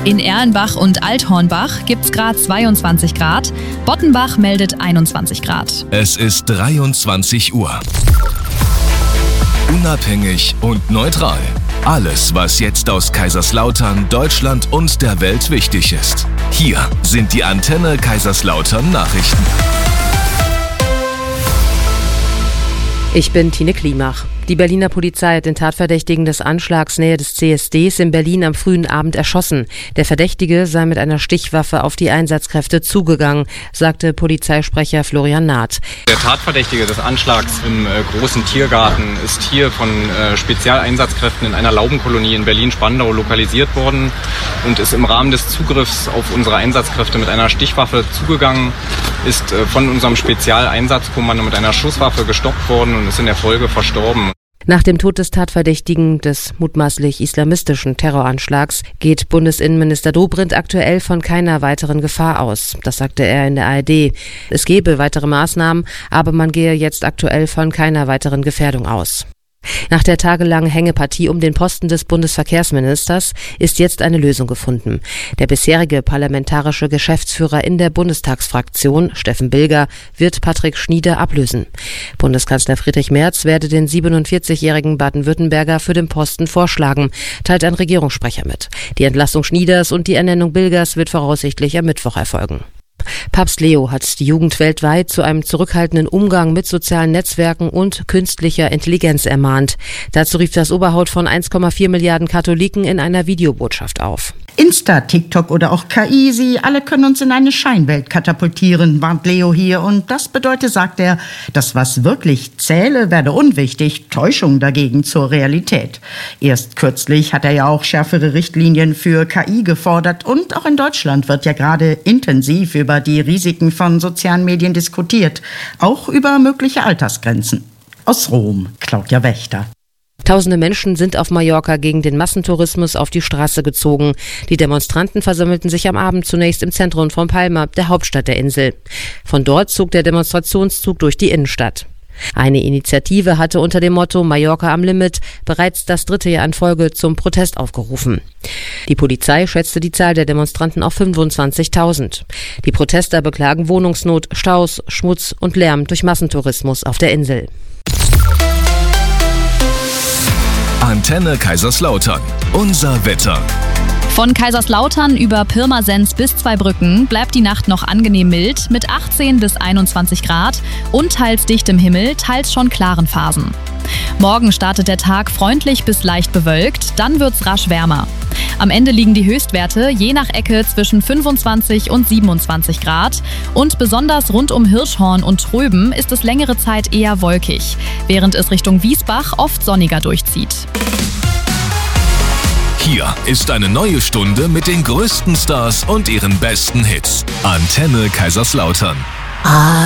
In Erlenbach und Althornbach gibt's Grad 22 Grad. Bottenbach meldet 21 Grad. Es ist 23 Uhr. Unabhängig und neutral. Alles, was jetzt aus Kaiserslautern, Deutschland und der Welt wichtig ist. Hier sind die Antenne Kaiserslautern Nachrichten. Ich bin Tine Klimach. Die Berliner Polizei hat den Tatverdächtigen des Anschlags nähe des CSDs in Berlin am frühen Abend erschossen. Der Verdächtige sei mit einer Stichwaffe auf die Einsatzkräfte zugegangen, sagte Polizeisprecher Florian Naht. Der Tatverdächtige des Anschlags im großen Tiergarten ist hier von Spezialeinsatzkräften in einer Laubenkolonie in Berlin-Spandau lokalisiert worden und ist im Rahmen des Zugriffs auf unsere Einsatzkräfte mit einer Stichwaffe zugegangen, ist von unserem Spezialeinsatzkommando mit einer Schusswaffe gestoppt worden und ist in der Folge verstorben. Nach dem Tod des Tatverdächtigen des mutmaßlich islamistischen Terroranschlags geht Bundesinnenminister Dobrindt aktuell von keiner weiteren Gefahr aus. Das sagte er in der ARD. Es gebe weitere Maßnahmen, aber man gehe jetzt aktuell von keiner weiteren Gefährdung aus. Nach der tagelangen Hängepartie um den Posten des Bundesverkehrsministers ist jetzt eine Lösung gefunden. Der bisherige parlamentarische Geschäftsführer in der Bundestagsfraktion, Steffen Bilger, wird Patrick Schnieder ablösen. Bundeskanzler Friedrich Merz werde den 47-jährigen Baden-Württemberger für den Posten vorschlagen, teilt ein Regierungssprecher mit. Die Entlassung Schnieders und die Ernennung Bilgers wird voraussichtlich am Mittwoch erfolgen. Papst Leo hat die Jugend weltweit zu einem zurückhaltenden Umgang mit sozialen Netzwerken und künstlicher Intelligenz ermahnt. Dazu rief das Oberhaupt von 1,4 Milliarden Katholiken in einer Videobotschaft auf. Insta, TikTok oder auch KI, sie alle können uns in eine Scheinwelt katapultieren, warnt Leo hier. Und das bedeutet, sagt er, das, was wirklich zähle, werde unwichtig, Täuschung dagegen zur Realität. Erst kürzlich hat er ja auch schärfere Richtlinien für KI gefordert. Und auch in Deutschland wird ja gerade intensiv über die Risiken von sozialen Medien diskutiert. Auch über mögliche Altersgrenzen. Aus Rom, Claudia Wächter. Tausende Menschen sind auf Mallorca gegen den Massentourismus auf die Straße gezogen. Die Demonstranten versammelten sich am Abend zunächst im Zentrum von Palma, der Hauptstadt der Insel. Von dort zog der Demonstrationszug durch die Innenstadt. Eine Initiative hatte unter dem Motto Mallorca am Limit bereits das 3. Jahr in Folge zum Protest aufgerufen. Die Polizei schätzte die Zahl der Demonstranten auf 25.000. Die Protester beklagen Wohnungsnot, Staus, Schmutz und Lärm durch Massentourismus auf der Insel. Antenne Kaiserslautern. Unser Wetter. Von Kaiserslautern über Pirmasens bis Zweibrücken bleibt die Nacht noch angenehm mild mit 18 bis 21 Grad und teils dichtem Himmel, teils schon klaren Phasen. Morgen startet der Tag freundlich bis leicht bewölkt, dann wird's rasch wärmer. Am Ende liegen die Höchstwerte je nach Ecke zwischen 25 und 27 Grad und besonders rund um Hirschhorn und Tröben ist es längere Zeit eher wolkig, während es Richtung Wiesbach oft sonniger durchzieht. Hier ist eine neue Stunde mit den größten Stars und ihren besten Hits. Antenne Kaiserslautern.